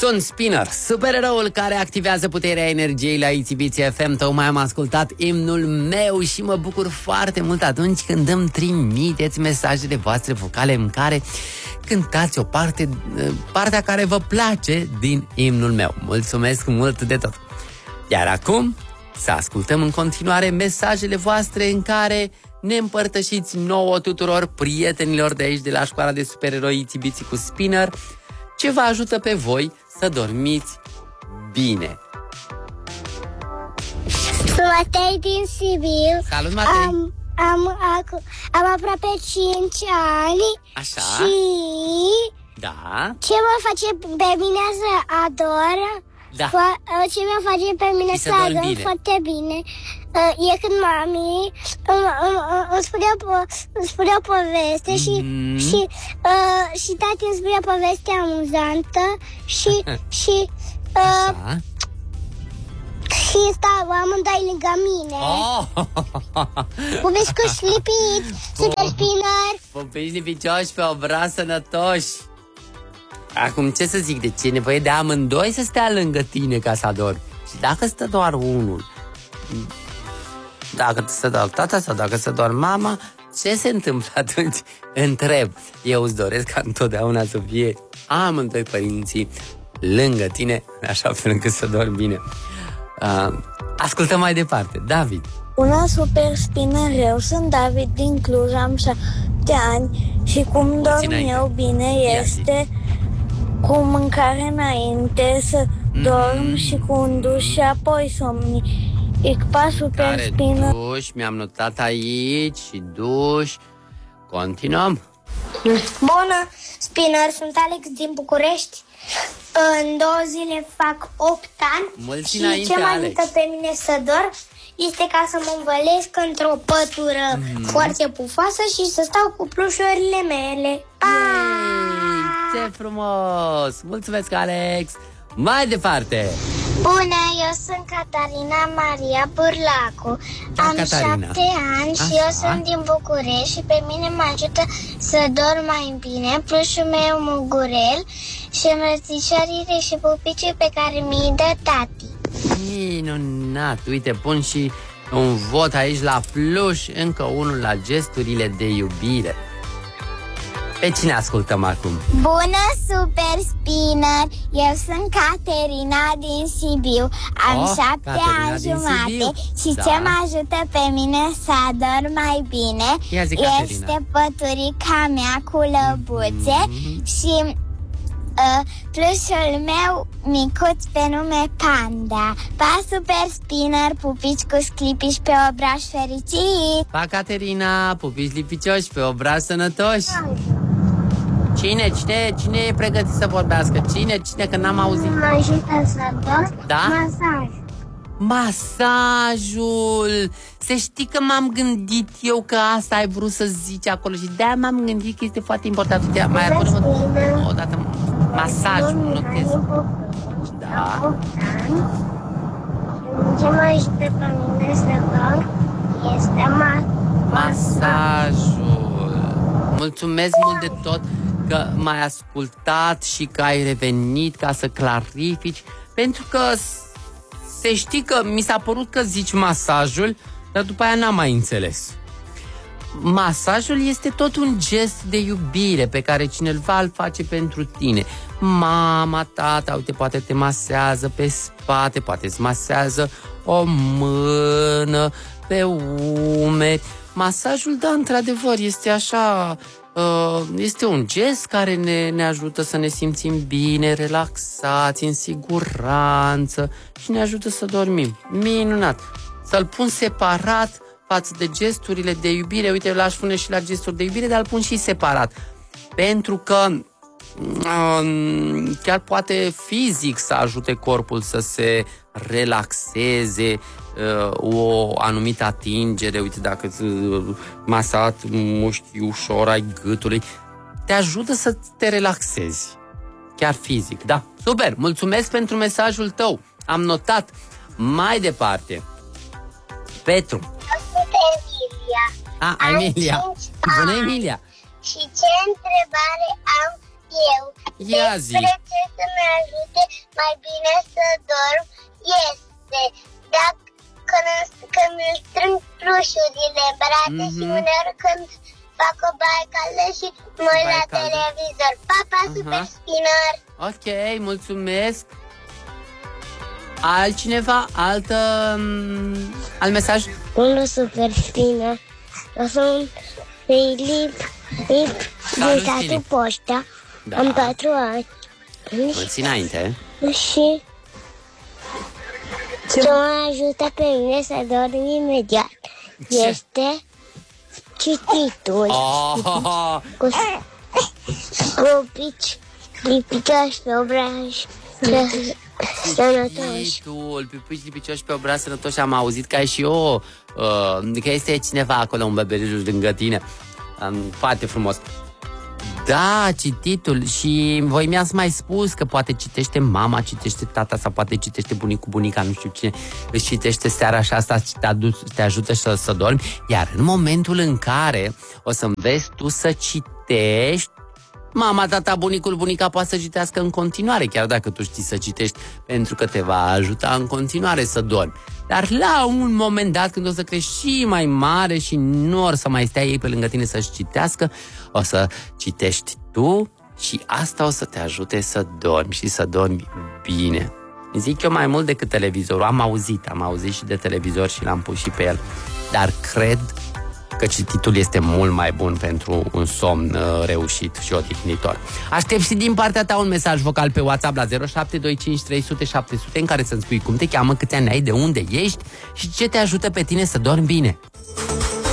Sunt Spinner, supereroul care activează puterea energiei la ITBT FM. Tocmai am ascultat imnul meu și mă bucur foarte mult atunci când îmi trimiteți mesajele voastre vocale în care cântați o partea care vă place din imnul meu. Mulțumesc mult de tot! Iar acum să ascultăm în continuare mesajele voastre în care ne împărtășiți nouă tuturor prietenilor de aici de la școala de supereroi ITBT cu Spinner ce vă ajută pe voi să dormiți bine. Sunt Matei din Sibiu. Salut, Matei! Am aproape 5 ani. Așa? Și da. ce mă face pe mine să ador? Da. Ce mă face pe mine să ador bine. Foarte bine e când mami îmi spune o poveste și tati îmi spune o poveste amuzantă și stau amândoi lângă mine. Pupici cu lipici, Super Spinner. Pupici lipicioși pe obraz sănătoși. Acum ce să zic, deci e nevoie de amândoi să stea lângă tine ca să adormi. Și dacă stă doar unul, dacă stă doar tata sau dacă stă doar mama, ce se întâmplă atunci? Întreb. Eu îți doresc ca întotdeauna să fie amândoi părinții lângă tine, așa fel încât să dormi bine. Ascultăm mai departe. David. Bună, Super Spinner, eu sunt David din Cluj, am 7 ani și cum dorm eu bine este cu mâncare înainte să dorm și cu un duș și apoi somni. Pa, Super Spinner. Duș, mi-am notat aici și duș. Continuăm. Bună, Spinner, sunt Alex din București. În 2 zile fac 8 ani. Mulți și înainte, ce mă Alex, ajută pe mine să dorm este ca să mă învălesc într-o pătură foarte pufoasă și să stau cu plușurile mele. Ce frumos! Mulțumesc, Alex! Mai departe! Bună, eu sunt Catarina Maria Burlacu. Am Catarina. 7 ani și eu sunt din București și pe mine mă ajută să dorm mai bine plușul meu Mugurel și îmbrățișările și pupicii pe care mi-i dă tati. Minunat! Uite, pun și un vot aici la pluș, încă unul la gesturile de iubire. Pe cine ascultăm acum? Bună, Super Spinner! Eu sunt Caterina din Sibiu. Am 7 ani jumate și ce mă ajută pe mine să adorm mai bine este păturica mea cu lăbuțe și plușul meu micuț pe nume Panda. Pa, Super Spinner, pupici cu sclipici pe obraj fericit. Pa, Caterina, pupici lipicioși pe obraj sănătoși. Cine e pregătit să vorbească? Cine, că n-am auzit? Mă ajută să dorm? Da? Masajul. Să știi că m-am gândit eu că asta ai vrut să zici acolo și de-aia m-am gândit că este foarte important. Uite, mai acolo o dată masajul, notez. Da. Ce mă ajută pe mine să dorm este masajul. Mulțumesc mult de tot că m-ai ascultat și că ai revenit ca să clarifici, pentru că se știi că mi s-a părut că zici masajul, dar după aia n-am mai înțeles. Masajul este tot un gest de iubire pe care cineva îl face pentru tine. Mama, tata, uite, poate te masează pe spate, poate îți masează o mână, pe umeri. Masajul, da, într-adevăr, este așa, este un gest care ne ajută să ne simțim bine, relaxați, în siguranță și ne ajută să dormim. Minunat! Să-l pun separat față de gesturile de iubire. Uite, eu l-aș pune și la gesturi de iubire, dar îl pun și separat. Pentru că chiar poate fizic să ajute corpul să se relaxeze, o anumită atingere. Uite, dacă îți masat mușchi ușor ai gâtului, te ajută să te relaxezi. Chiar fizic, da. Super, mulțumesc pentru mesajul tău. Am notat. Mai departe, Petru. Emilia. Emilia. Bună, Emilia. Și ce întrebare am eu. Ia zi. Despre ce să-mi ajute mai bine să dorm este când îmi strâng plușurile în brațe și uneori când fac o baie caldă și mă uit la televizor. Papa, Super Spinner! Ok, mulțumesc. Altcineva? Alt mesaj? Bună, Super Spinner. Eu sunt Filip din satul Poșta. Am 4 ani. Mulți înainte. Și ce mă ajută pe mine să dorm imediat este cititul. Cu pipicioși pe obraj sănătoși. Pipici lipicioși pe obraz sănătoși. Am auzit că ai și eu că este cineva acolo, un bebeluș lângă tine. Foarte frumos. Da, cititul. Și voi mi-ați mai spus că poate citește mama, citește tata sau poate citește bunicul, bunica, nu știu cine își citește seara și asta te ajută să dormi. Iar în momentul în care o să înveți tu să citești, mama, tata, bunicul, bunica poate să citească în continuare, chiar dacă tu știi să citești, pentru că te va ajuta în continuare să dormi. Dar la un moment dat, când o să crești și mai mare și nu or să mai stea ei pe lângă tine să-și citească, o să citești tu și asta o să te ajute să dormi și să dormi bine. Zic eu mai mult decât televizorul. Am auzit și de televizor și l-am pus și pe el. Dar cred că cititul este mult mai bun pentru un somn reușit și odihnitor. Aștept și din partea ta un mesaj vocal pe WhatsApp la 0725 300 700 în care să-mi spui cum te cheamă, câți ani ai, de unde ești și ce te ajută pe tine să dormi bine.